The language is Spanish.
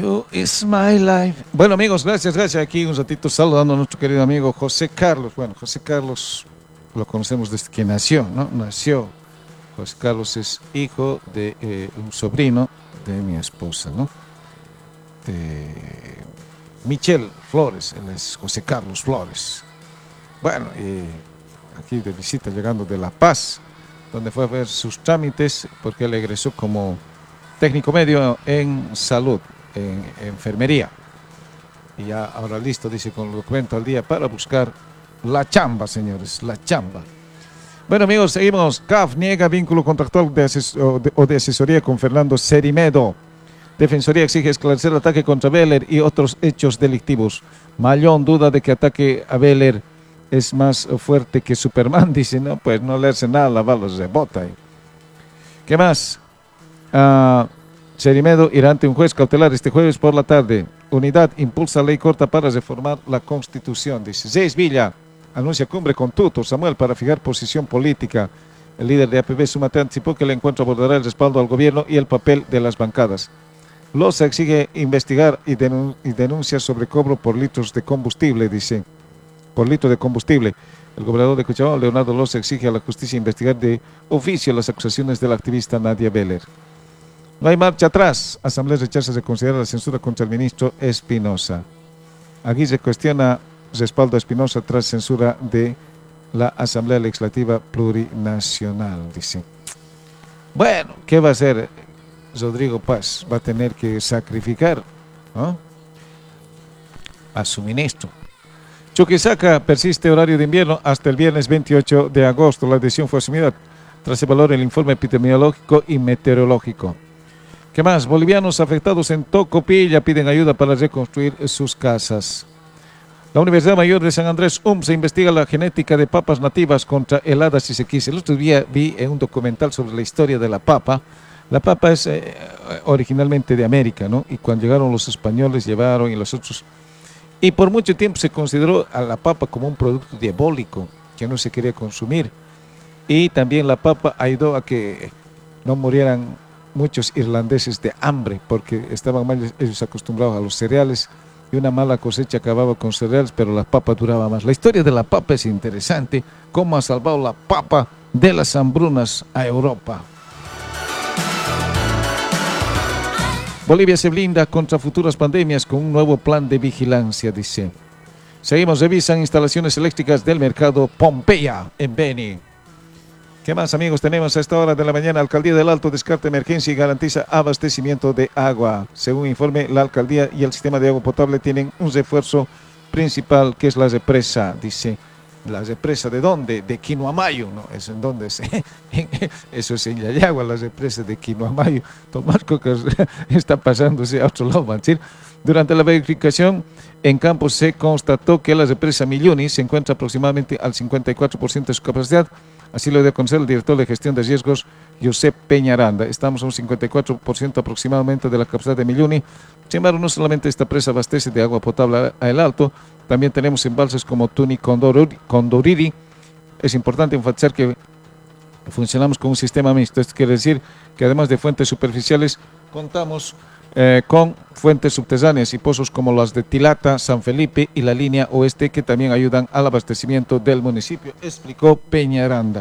You is my life. Bueno, amigos, gracias. Aquí un ratito saludando a nuestro querido amigo José Carlos. Bueno, José Carlos lo conocemos desde que nació, ¿no? Nació. José Carlos es hijo de un sobrino de mi esposa, ¿no? De Michelle Flores, él es José Carlos Flores. Bueno, aquí de visita llegando de La Paz, donde fue a ver sus trámites, porque él egresó como técnico medio en salud, en enfermería. Y ya ahora listo, dice, con el documento al día para buscar la chamba, señores, la chamba. Bueno, amigos, seguimos. CAF niega vínculo contractual de asesoría con Fernando Cerimedo. Defensoría exige esclarecer el ataque contra Beller y otros hechos delictivos. Mallón duda de que ataque a Beller es más fuerte que Superman. Dice, no, pues no leerse nada, la balas de bota. ¿Qué más? Cerimedo irá ante un juez cautelar este jueves por la tarde. Unidad impulsa ley corta para reformar la Constitución. Dice, Zeis Villa anuncia cumbre con Tuto Samuel para fijar posición política. El líder de APB Sumate anticipó que el encuentro abordará el respaldo al gobierno y el papel de las bancadas. Loza exige investigar y denuncia sobre cobro por litros de combustible, dice, por litro de combustible. El gobernador de Cochabamba, Leonardo Loza, exige a la justicia investigar de oficio las acusaciones de la activista Nadia Beller. No hay marcha atrás. Asamblea rechaza reconsiderar la censura contra el ministro Espinosa. Aguirre cuestiona respaldo a Espinosa tras censura de la Asamblea Legislativa Plurinacional, dice. Bueno, ¿qué va a hacer Rodrigo Paz? Va a tener que sacrificar, ¿no?, a su ministro. Chuquisaca persiste horario de invierno hasta el viernes 28 de agosto. La decisión fue asumida tras evaluar el informe epidemiológico y meteorológico. ¿Qué más? Bolivianos afectados en Tocopilla piden ayuda para reconstruir sus casas. La Universidad Mayor de San Andrés, se investiga la genética de papas nativas contra heladas y sequías. El otro día vi un documental sobre la historia de la papa. La papa es originalmente de América, ¿no? Y cuando llegaron los españoles llevaron y los otros. Y por mucho tiempo se consideró a la papa como un producto diabólico que no se quería consumir. Y también la papa ayudó a que no murieran muchos irlandeses de hambre, porque estaban mal ellos acostumbrados a los cereales y una mala cosecha acababa con cereales, pero la papa duraba más. La historia de la papa es interesante, cómo ha salvado la papa de las hambrunas a Europa. Bolivia se blinda contra futuras pandemias con un nuevo plan de vigilancia, dice. Seguimos, revisan instalaciones eléctricas del mercado Pompeya en Beni. ¿Qué más, amigos? Tenemos a esta hora de la mañana. Alcaldía del Alto descarta emergencia y garantiza abastecimiento de agua. Según informe, la alcaldía y el sistema de agua potable tienen un refuerzo principal, que es la represa, dice. ¿La represa de dónde? De Quinoamayo, ¿no? ¿Eso en dónde es? Eso es en Yayagua, la represa de Quinoamayo. Tomás Cocas está pasándose a otro lado, van a decir. Durante la verificación en campo se constató que la represa Milluni se encuentra aproximadamente al 54% de su capacidad. Así lo dio a conocer el director de gestión de riesgos, Josep Peñaranda. Estamos a un 54% aproximadamente de la capacidad de Milluni. Sin embargo, no solamente esta presa abastece de agua potable a El Alto, también tenemos embalses como Tuni Condoriri. Es importante enfatizar que funcionamos con un sistema mixto. Esto quiere decir que además de fuentes superficiales, contamos con fuentes subterráneas y pozos como las de Tilata, San Felipe y la línea oeste, que también ayudan al abastecimiento del municipio, explicó Peñaranda.